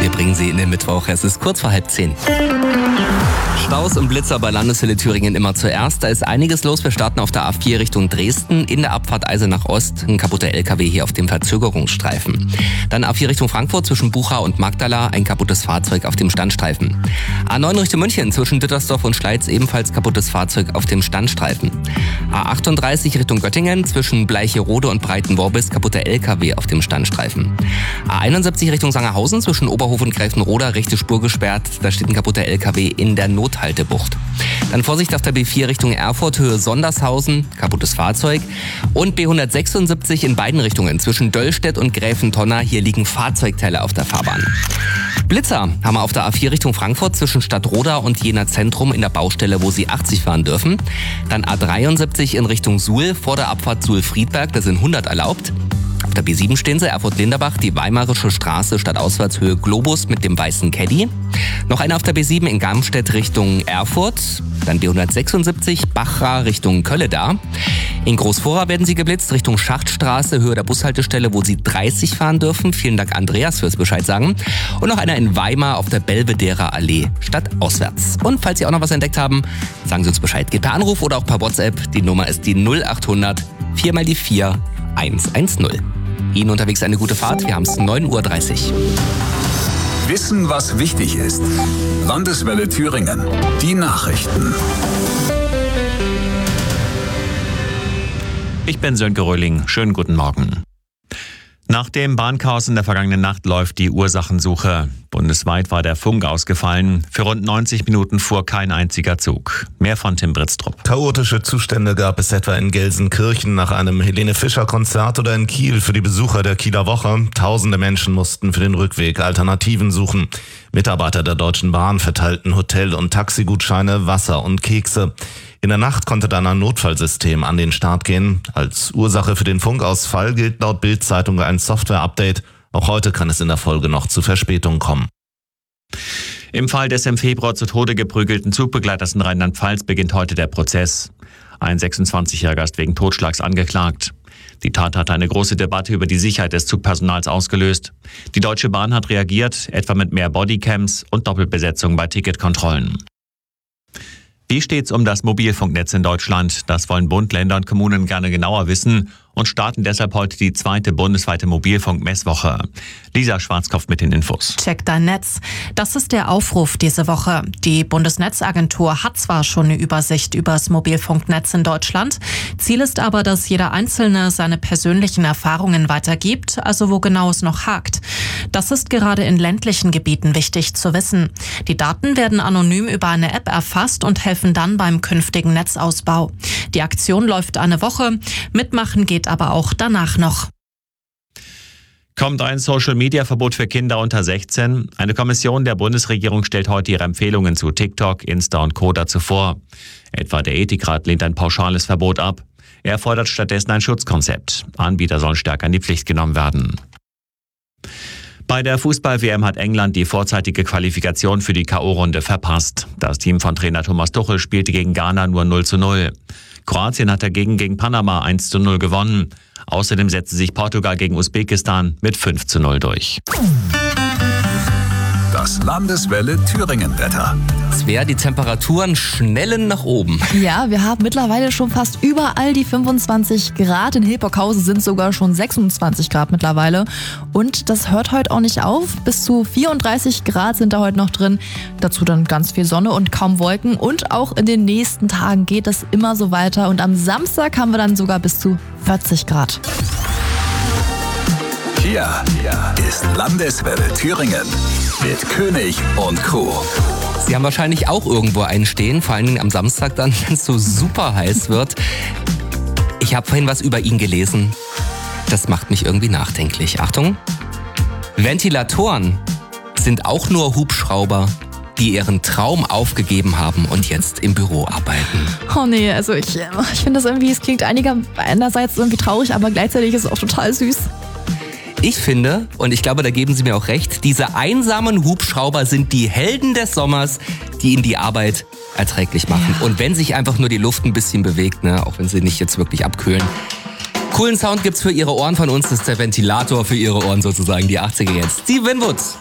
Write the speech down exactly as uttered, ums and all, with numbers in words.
Wir bringen Sie in den Mittwoch. Es ist kurz vor halb zehn. Staus und Blitzer bei Landeshölle Thüringen immer zuerst. Da ist einiges los. Wir starten auf der A vier Richtung Dresden. In der Abfahrt Eisenach Ost ein kaputter L K W hier auf dem Verzögerungsstreifen. Dann A vier Richtung Frankfurt zwischen Bucha und Magdala. Ein kaputtes Fahrzeug auf dem Standstreifen. A neun Richtung München zwischen Dittersdorf und Schleiz ebenfalls kaputtes Fahrzeug auf dem Standstreifen. A achtunddreißig Richtung Göttingen zwischen Bleicherode und Breitenworbis kaputter L K W auf dem Standstreifen. A einundsiebzig Richtung Sangerhausen zwischen Oberhof und Greifenroda rechte Spur gesperrt. Da steht ein kaputter L K W in der Nothaltebucht. Dann Vorsicht auf der B vier Richtung Erfurt, Höhe Sondershausen, kaputtes Fahrzeug. Und B hundertsechsundsiebzig in beiden Richtungen zwischen Döllstedt und Gräfentonna. Hier liegen Fahrzeugteile auf der Fahrbahn. Blitzer haben wir auf der A vier Richtung Frankfurt zwischen Stadtroda und Jena Zentrum in der Baustelle, wo Sie achtzig fahren dürfen. Dann A dreiundsiebzig in Richtung Suhl vor der Abfahrt Suhl-Friedberg, da sind hundert erlaubt. Auf der B sieben stehen Sie, Erfurt-Linderbach, die Weimarische Straße, Stadtauswärtshöhe Globus mit dem weißen Caddy. Noch eine auf der B sieben in Garmstedt Richtung Erfurt. Dann B hundertsechsundsiebzig, Bachra Richtung Kölleda. In Großvorra werden Sie geblitzt, Richtung Schachtstraße, Höhe der Bushaltestelle, wo Sie dreißig fahren dürfen. Vielen Dank, Andreas, fürs Bescheid sagen. Und noch einer in Weimar auf der Belvederer Allee, stadtauswärts. Und falls Sie auch noch was entdeckt haben, sagen Sie uns Bescheid. Geht per Anruf oder auch per WhatsApp. Die Nummer ist die null achthundert vier mal die vier eins eins null. Ihnen unterwegs eine gute Fahrt. Wir haben es neun Uhr dreißig. Wissen, was wichtig ist. Landeswelle Thüringen. Die Nachrichten. Ich bin Sönke Röhling. Schönen guten Morgen. Nach dem Bahnchaos in der vergangenen Nacht läuft die Ursachensuche. Bundesweit war der Funk ausgefallen. Für rund neunzig Minuten fuhr kein einziger Zug. Mehr von Tim Britztrup. Chaotische Zustände gab es etwa in Gelsenkirchen nach einem Helene-Fischer-Konzert oder in Kiel für die Besucher der Kieler Woche. Tausende Menschen mussten für den Rückweg Alternativen suchen. Mitarbeiter der Deutschen Bahn verteilten Hotel- und Taxigutscheine, Wasser und Kekse. In der Nacht konnte dann ein Notfallsystem an den Start gehen. Als Ursache für den Funkausfall gilt laut Bild-Zeitung ein Software-Update. Auch heute kann es in der Folge noch zu Verspätungen kommen. Im Fall des im Februar zu Tode geprügelten Zugbegleiters in Rheinland-Pfalz beginnt heute der Prozess. Ein sechsundzwanzigjähriger ist wegen Totschlags angeklagt. Die Tat hat eine große Debatte über die Sicherheit des Zugpersonals ausgelöst. Die Deutsche Bahn hat reagiert, etwa mit mehr Bodycams und Doppelbesetzung bei Ticketkontrollen. Wie steht's um das Mobilfunknetz in Deutschland? Das wollen Bund, Länder und Kommunen gerne genauer wissen und starten deshalb heute die zweite bundesweite Mobilfunk-Messwoche. Lisa Schwarzkopf mit den Infos. Check dein Netz. Das ist der Aufruf diese Woche. Die Bundesnetzagentur hat zwar schon eine Übersicht über das Mobilfunknetz in Deutschland. Ziel ist aber, dass jeder Einzelne seine persönlichen Erfahrungen weitergibt, also wo genau es noch hakt. Das ist gerade in ländlichen Gebieten wichtig zu wissen. Die Daten werden anonym über eine App erfasst und helfen dann beim künftigen Netzausbau. Die Aktion läuft eine Woche. Mitmachen geht aber auch danach noch. Kommt ein Social-Media-Verbot für Kinder unter sechzehn? Eine Kommission der Bundesregierung stellt heute ihre Empfehlungen zu TikTok, Insta und Co. dazu vor. Etwa der Ethikrat lehnt ein pauschales Verbot ab. Er fordert stattdessen ein Schutzkonzept. Anbieter sollen stärker in die Pflicht genommen werden. Bei der Fußball-W M hat England die vorzeitige Qualifikation für die K O-Runde verpasst. Das Team von Trainer Thomas Tuchel spielte gegen Ghana nur null zu null. Kroatien hat dagegen gegen Panama eins zu null gewonnen. Außerdem setzte sich Portugal gegen Usbekistan mit fünf zu null durch. Das Landeswelle Thüringen-Wetter. Svea, die Temperaturen schnellen nach oben. Ja, wir haben mittlerweile schon fast überall die fünfundzwanzig Grad. In Hilperkhausen sind sogar schon sechsundzwanzig Grad mittlerweile. Und das hört heute auch nicht auf. Bis zu vierunddreißig Grad sind da heute noch drin. Dazu dann ganz viel Sonne und kaum Wolken. Und auch in den nächsten Tagen geht das immer so weiter. Und am Samstag haben wir dann sogar bis zu vierzig Grad. Hier ist Landeswelle Thüringen mit König und Co. Sie haben wahrscheinlich auch irgendwo einen stehen, vor allen Dingen am Samstag dann, wenn es so super heiß wird. Ich habe vorhin was über ihn gelesen. Das macht mich irgendwie nachdenklich. Achtung. Ventilatoren sind auch nur Hubschrauber, die ihren Traum aufgegeben haben und jetzt im Büro arbeiten. Oh nee, also ich, ich finde das irgendwie, es klingt einiger, einerseits irgendwie traurig, aber gleichzeitig ist es auch total süß. Ich finde, und ich glaube, da geben Sie mir auch recht, diese einsamen Hubschrauber sind die Helden des Sommers, die Ihnen die Arbeit erträglich machen. Ja. Und wenn sich einfach nur die Luft ein bisschen bewegt, ne, auch wenn sie nicht jetzt wirklich abkühlen. Coolen Sound gibt's für Ihre Ohren von uns, das ist der Ventilator für Ihre Ohren sozusagen, die achtziger jetzt. Steve Winwood.